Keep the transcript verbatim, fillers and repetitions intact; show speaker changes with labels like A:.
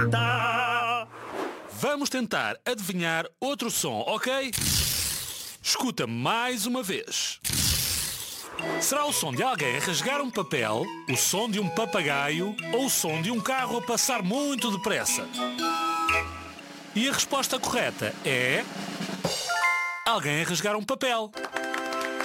A: Vamos tentar adivinhar outro som, ok? Escuta mais uma vez. Será o som de alguém a rasgar um papel, o som de um papagaio ou o som de um carro a passar muito depressa? E a resposta correta é... alguém a rasgar um papel.